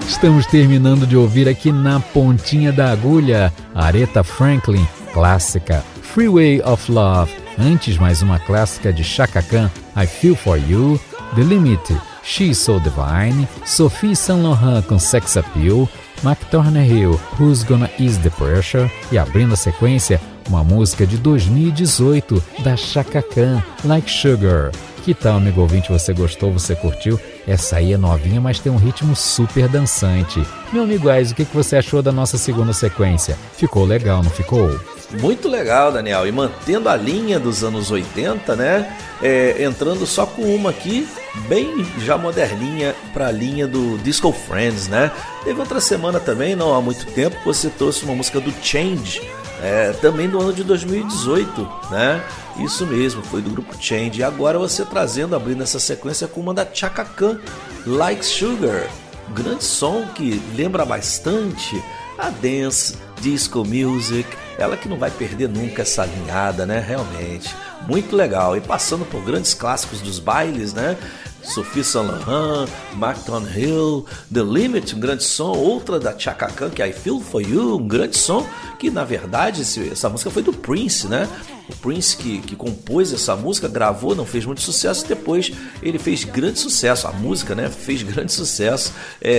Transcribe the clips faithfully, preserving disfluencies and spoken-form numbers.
Estamos terminando de ouvir aqui na pontinha da agulha Aretha Franklin, clássica Freeway of Love. Antes, mais uma clássica de Chaka Khan, I Feel For You, The Limit, She's So Divine, Sophie Saint Laurent com Sex Appeal, McTorney Hill, Who's Gonna Ease the Pressure, e abrindo a sequência, uma música de dois mil e dezoito da Chaka Khan, Like Sugar. Que tal, amigo ouvinte, você gostou, você curtiu? Essa aí é novinha, mas tem um ritmo super dançante. Meu amigo Ais, o que você achou da nossa segunda sequência? Ficou legal, não ficou? Muito legal, Daniel, e mantendo a linha dos anos oitenta, né? É, entrando só com uma aqui, bem já moderninha para a linha do Disco Friends, né? Teve outra semana também, não há muito tempo, você trouxe uma música do Change, é, também do ano de dois mil e dezoito, né? Isso mesmo, foi do grupo Change. E agora você trazendo, abrindo essa sequência com uma da Chaka Khan, Like Sugar. Grande som que lembra bastante a dance, disco music. Ela que não vai perder nunca essa alinhada, né? Realmente, muito legal. E passando por grandes clássicos dos bailes, né? Sophie Saint Laurent, McTorney Hill, The Limit, um grande som. Outra da Chaka Khan, que é I Feel For You, um grande som. Que na verdade essa música foi do Prince, né? O Prince que, que compôs essa música, gravou, não fez muito sucesso, depois ele fez grande sucesso, a música, né, fez grande sucesso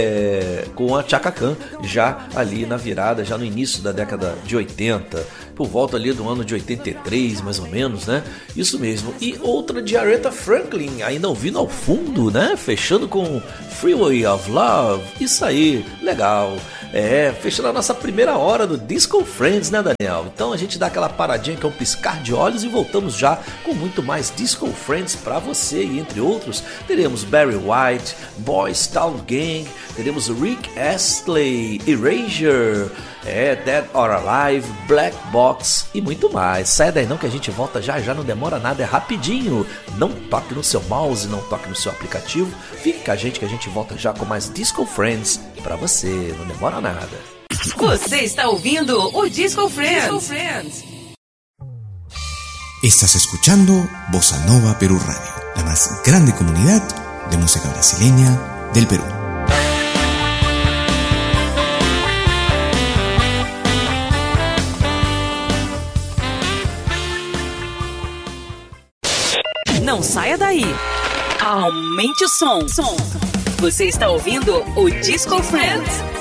é, com a Chaka Khan, já ali na virada, já no início da década de oitenta, por volta ali do ano de oitenta e três, mais ou menos, né, isso mesmo. E outra de Aretha Franklin, ainda ouvindo ao fundo, né, fechando com Freeway of Love, isso aí, legal. É, fechando a nossa primeira hora do Disco Friends, né, Daniel? Então a gente dá aquela paradinha que é um piscar de olhos e voltamos já com muito mais Disco Friends pra você. E entre outros, teremos Barry White, Boys Town Gang, teremos Rick Astley, Erasure, é, Dead or Alive, Black Box e muito mais. Sai daí não que a gente volta já já, não demora nada, é rapidinho. Não toque no seu mouse, não toque no seu aplicativo. Fique com a gente que a gente volta já com mais Disco Friends pra você, não demora nada. Você está ouvindo o Disco Friends. Disco Friends. Estás escuchando Bossa Nova Perú Radio, la más grande comunidad de música brasileña del Perú. Não saia daí. Aumente o som. Som. Você está ouvindo o Disco Friends.